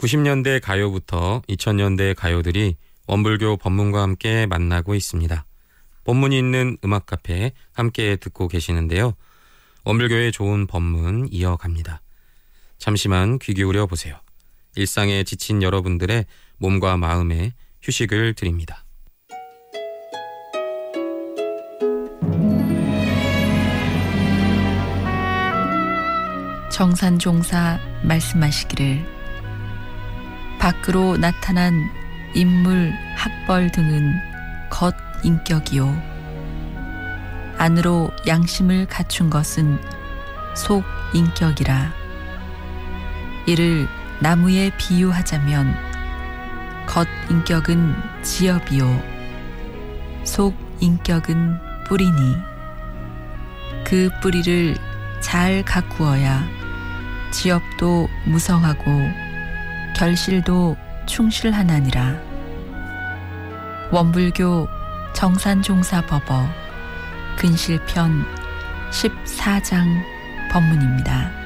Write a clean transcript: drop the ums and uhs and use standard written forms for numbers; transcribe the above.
90년대 가요부터 2000년대 가요들이 원불교 법문과 함께 만나고 있습니다. 법문이 있는 음악 카페 함께 듣고 계시는데요. 원불교의 좋은 법문 이어갑니다. 잠시만 귀 기울여 보세요. 일상에 지친 여러분들의 몸과 마음에 휴식을 드립니다. 정산종사 말씀하시기를 밖으로 나타난 인물, 학벌 등은 겉인격이요 안으로 양심을 갖춘 것은 속인격이라. 이를 나무에 비유하자면 겉인격은 지엽이요 속인격은 뿌리니 그 뿌리를 잘 가꾸어야 지엽도 무성하고 결실도 충실하나니라. 원불교 정산종사법어 근실편 14장 법문입니다.